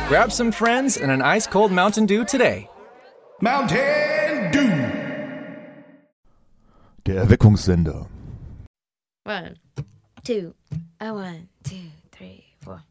Grab some friends and an ice-cold Mountain Dew today. Mountain Dew. Der Erweckungssender. 1, 2, 1, 2, 3, 4.